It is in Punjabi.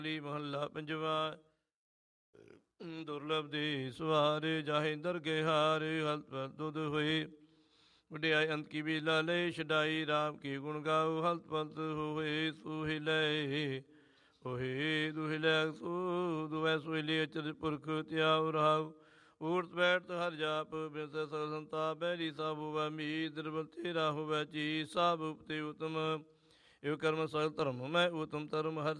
ਮਹੱਲਾ ਪੰਜਵਾ। ਦੁਰਲਭ ਦੇ ਸਵਾਰੇ ਜਾਹੇ ਦਰਗੇ ਹਾਰੇ, ਹਲਤ ਪਲਤ ਦੁਧ ਹੋਏ। ਵਡਿਆਈ ਅੰਤ ਕੀ ਬੀਲਾ ਲੈ, ਛਡਾਈ ਰਾਮ ਕੀ ਗੁਣ ਗਾਓ। ਹਲਤ ਪਲਤ ਹੋਏ ਸੋਹਿ ਲੈ, ਹੋਏ ਦੁਹਿ ਲੈ ਸੋ ਦੁਵੈ ਸੋਹਿ ਲੈ। ਅਚਰਜ ਪੁਰਖ ਧਿਆਉ ਰਹਾਉ, ਊਰਤ ਬੈਠ ਹਰ ਜਾਪ। ਬਿਨਸ ਸਗਲ ਸੰਤਾਪ, ਬੈਰੀ ਸਭ ਹੋਵੈ ਮੀਤ। ਨਿਰਬਲ ਤੇਰਾ ਹੋਵੈ ਚੀਤ, ਸਭ ਉਪਤੇ ਉਤਮ। ਇਵ ਕਰਮ ਸਗਲ ਧਰਮ ਮੈਂ ਊਤਮ ਧਰਮ। ਹਰ